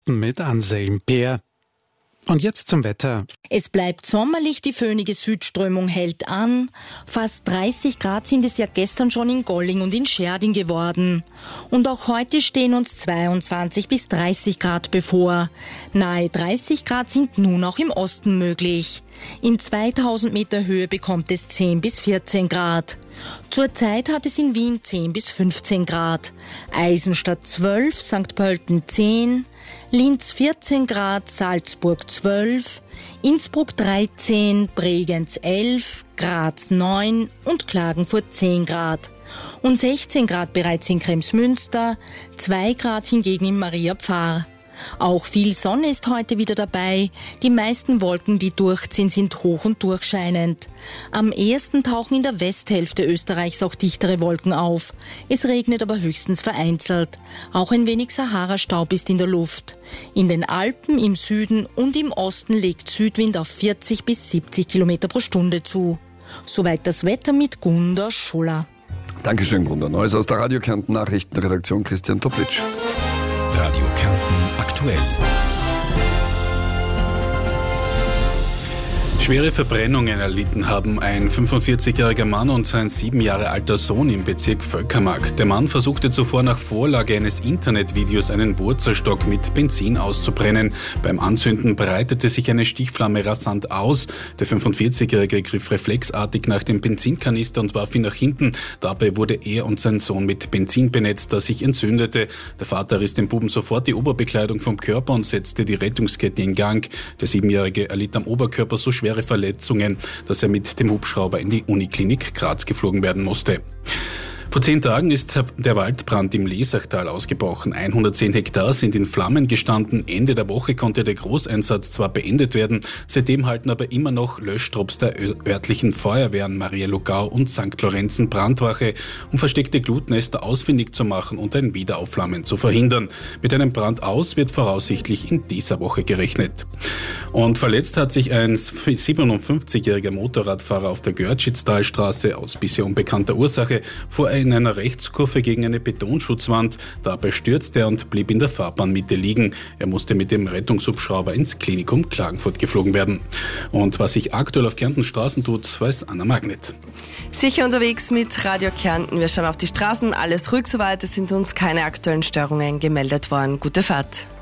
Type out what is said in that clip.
mit Anselm Peer. Und jetzt zum Wetter. Es bleibt sommerlich, die föhnige Südströmung hält an. Fast 30 Grad sind es ja gestern schon in Golling und in Scherding geworden. Und auch heute stehen uns 22 bis 30 Grad bevor. Nahe 30 Grad sind nun auch im Osten möglich. In 2000 Meter Höhe bekommt es 10 bis 14 Grad. Zurzeit hat es in Wien 10 bis 15 Grad. Eisenstadt 12, St. Pölten 10, Linz 14 Grad, Salzburg 12, Innsbruck 13, Bregenz 11, Graz 9 und Klagenfurt 10 Grad. Und 16 Grad bereits in Kremsmünster, 2 Grad hingegen in Mariapfarr. Auch viel Sonne ist heute wieder dabei. Die meisten Wolken, die durchziehen, sind hoch und durchscheinend. Am ehesten tauchen in der Westhälfte Österreichs auch dichtere Wolken auf. Es regnet aber höchstens vereinzelt. Auch ein wenig Sahara-Staub ist in der Luft. In den Alpen, im Süden und im Osten legt Südwind auf 40 bis 70 Kilometer pro Stunde zu. Soweit das Wetter mit Gunda Schuller. Dankeschön, Gunda. Neues aus der Radio Kärnten Nachrichtenredaktion Christian Toplitsch. Radio Kärnten aktuell. Schwere Verbrennungen erlitten haben ein 45-jähriger Mann und sein 7 Jahre alter Sohn im Bezirk Völkermark. Der Mann versuchte zuvor nach Vorlage eines Internetvideos einen Wurzelstock mit Benzin auszubrennen. Beim Anzünden breitete sich eine Stichflamme rasant aus. Der 45-jährige griff reflexartig nach dem Benzinkanister und warf ihn nach hinten. Dabei wurde er und sein Sohn mit Benzin benetzt, das sich entzündete. Der Vater riss dem Buben sofort die Oberbekleidung vom Körper und setzte die Rettungskette in Gang. Der 7-Jährige erlitt am Oberkörper so schwere Verletzungen, dass er mit dem Hubschrauber in die Uniklinik Graz geflogen werden musste. Vor 10 Tagen ist der Waldbrand im Lesachtal ausgebrochen. 110 Hektar sind in Flammen gestanden. Ende der Woche konnte der Großeinsatz zwar beendet werden, seitdem halten aber immer noch Löschtrupps der örtlichen Feuerwehren Marielugau und St. Lorenzen Brandwache, um versteckte Glutnester ausfindig zu machen und ein Wiederaufflammen zu verhindern. Mit einem Brand aus wird voraussichtlich in dieser Woche gerechnet. Und verletzt hat sich ein 57-jähriger Motorradfahrer auf der Görtschitztalstraße aus bisher unbekannter Ursache vor in einer Rechtskurve gegen eine Betonschutzwand. Dabei stürzte er und blieb in der Fahrbahnmitte liegen. Er musste mit dem Rettungshubschrauber ins Klinikum Klagenfurt geflogen werden. Und was sich aktuell auf Kärntens Straßen tut, weiß Anna Magnet. Sicher unterwegs mit Radio Kärnten. Wir schauen auf die Straßen, alles ruhig soweit. Es sind uns keine aktuellen Störungen gemeldet worden. Gute Fahrt.